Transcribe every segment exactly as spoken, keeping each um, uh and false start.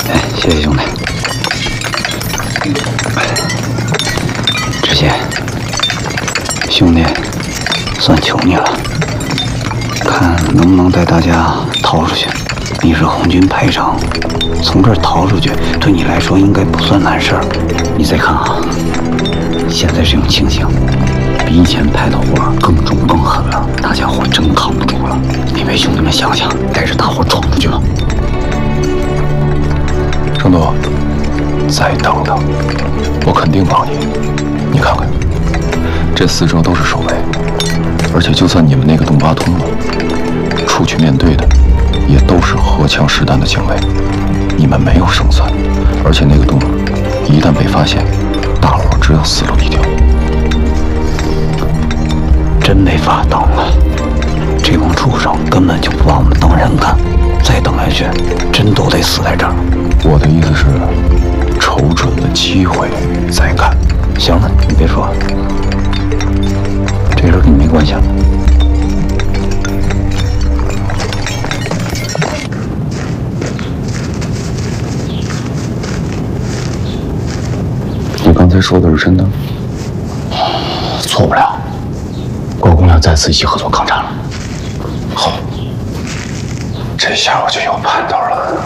哎，谢谢兄弟。知县，兄弟，算求你了，看能不能带大家逃出去。你是红军排长，从这儿逃出去，对你来说应该不算难事儿。你再看啊，现在这种情形，比以前派的活更重更狠了，大家伙真扛不住了。你为兄弟们想想，带着大伙闯出去吧。 程度，再等等，我肯定帮你。你看看，这四周都是守卫，而且就算你们那个洞挖通了，出去面对的也都是荷枪实弹的警卫，你们没有胜算。而且那个洞一旦被发现，大伙只有死路一条。 真没法等了，这帮畜生根本就不把我们当人看，再等下去，真都得死在这儿。 我的意思是，瞅准了机会再干。 行了，你别说了，这事跟你没关系了。 你刚才说的是真的？ 错不了，国共要再次一起合作抗战了。 好，这下我就有盼头了。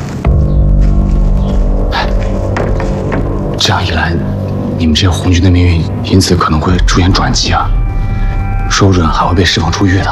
这样一来，你们这些红军的命运因此可能会出现转机啊！周主任还会被释放出狱的。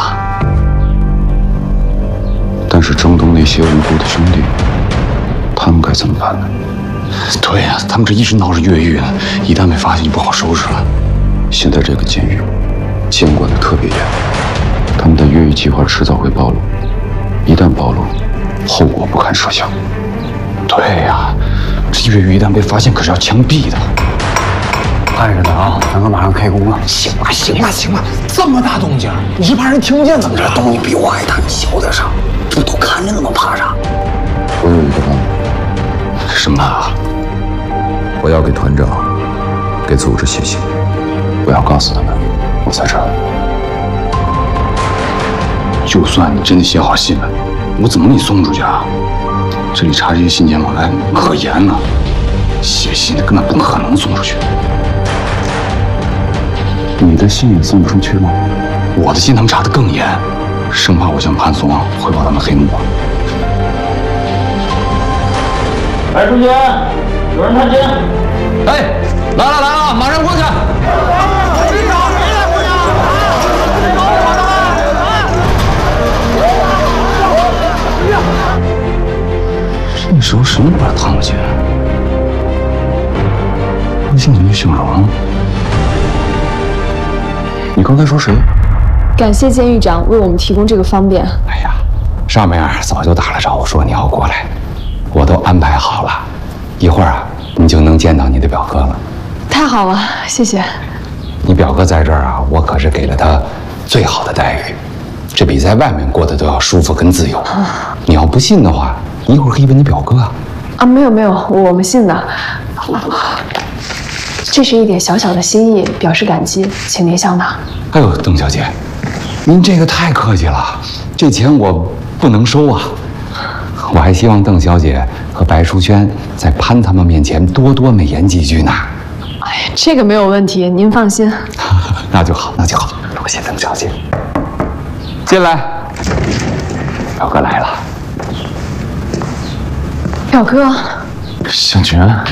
但是征东那些无辜的兄弟，他们该怎么办呢？ 对呀、啊，他们这一直闹着越狱呢，一旦被发现就不好收拾了。 现在这个监狱监管的特别严，他们的越狱计划迟早会暴露，一旦暴露，后果不堪设想。 对呀、啊，这越狱一旦被发现，可是要枪毙的。 看着呢啊，咱们马上开工了。 行了行了行了，这么大动静，你是怕人听见怎么着？ 这东西比我还大，你小点声，这不都看着呢吗？怕啥？ 我有一个办法。 什么办法？ 我要给团长、给组织写信，我要告诉他们我在这儿。 就算你真的写好信了，我怎么给你送出去啊？这里查这些信件往来可严了，写信的根本不可能送出去。 你的信也送不出去吗？ 我的信他们查得更严，生怕我向潘松汇报他们黑幕。 白书记，有人探监。 哎，来了来了，马上过去。局长，谁来过呀？谁找我的？ 这时候什么把他烫过去？微信里没小荣。 你刚才说谁？ 感谢监狱长为我们提供这个方便。 哎呀，上面早就打了招呼说你要过来，我都安排好了，一会儿啊，你就能见到你的表哥了。 太好了，谢谢。 你表哥在这儿啊，我可是给了他最好的待遇，这比在外面过得都要舒服跟自由。啊、你要不信的话，一会儿可以问你表哥啊。 啊，没有没有，我们信的。这是一点小小的心意，表示感激，请您相纳。 哎呦，邓小姐，您这个太客气了，这钱我不能收啊。我还希望邓小姐和白淑娟在潘他们面前多多美言几句呢。 哎呀，这个没有问题，您放心。 那就好，那就好，多谢邓小姐。进来，表哥来了。 表哥， 向全。